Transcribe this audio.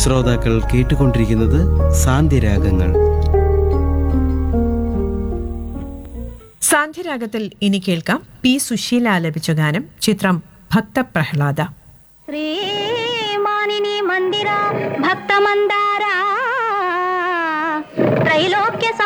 ശ്രോതാക്കൾ കേട്ടുകൊണ്ടിരിക്കുന്നത് സാന്ധ്യരാഗങ്ങൾ. സാന്ധ്യരാഗത്തിൽ ഇനി കേൾക്കാം പി സുശീല ആലപിച്ച ഗാനം. ചിത്രം ഭക്തപ്രഹ്ലാദ. ശ്രീമാനിനി മന്ദിര ഭക്തമന്ദാര ത്രൈലോക്യ